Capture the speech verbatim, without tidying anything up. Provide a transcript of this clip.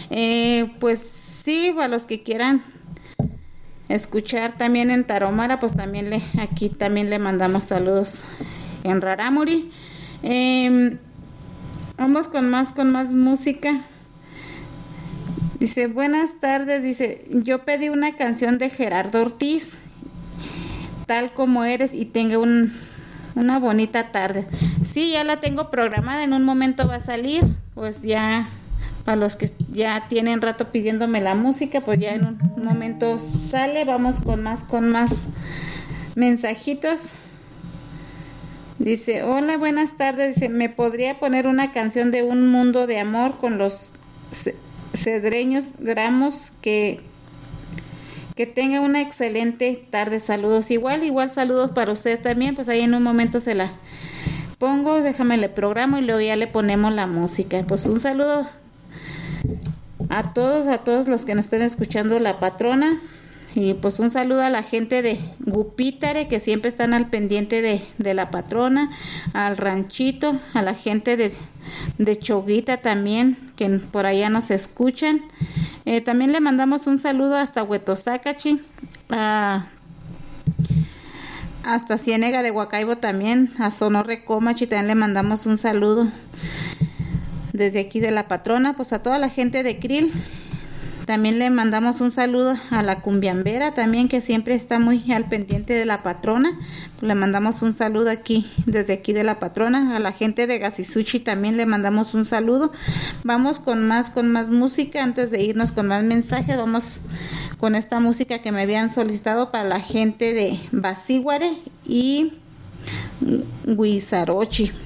Eh, pues sí, a los que quieran escuchar también en Tarahumara, pues también le, aquí también le mandamos saludos en Rarámuri. Eh, vamos con más, con más música. Dice, buenas tardes, dice, yo pedí una canción de Gerardo Ortiz, Tal como eres, y tenga un, una bonita tarde. Sí, ya la tengo programada, en un momento va a salir, pues ya, para los que ya tienen rato pidiéndome la música, pues ya en un momento sale. Vamos con más, con más mensajitos. Dice, hola, buenas tardes, dice, ¿me podría poner una canción de Un Mundo de Amor con los Cedreños Gramos? Que que tenga una excelente tarde, saludos. Igual, igual saludos para usted también, pues ahí en un momento se la pongo, déjame le programo y luego ya le ponemos la música. Pues un saludo a todos, a todos los que nos estén escuchando, La Patrona, y pues un saludo a la gente de Gupítare, que siempre están al pendiente de, de La Patrona, al ranchito, a la gente de, de Choguita también, que por allá nos escuchan. Eh, también le mandamos un saludo hasta Huetosacachi, a, hasta Ciénega de Huacaibo también, a Sonorre Comachi también le mandamos un saludo desde aquí de La Patrona. Pues a toda la gente de Krill también le mandamos un saludo, a la Cumbiambera también, que siempre está muy al pendiente de La Patrona. Pues le mandamos un saludo aquí, desde aquí de La Patrona. A la gente de Gasizuchi también le mandamos un saludo. Vamos con más, con más música, antes de irnos con más mensajes. Vamos con esta música que me habían solicitado para la gente de Basíguare y Huizarochi.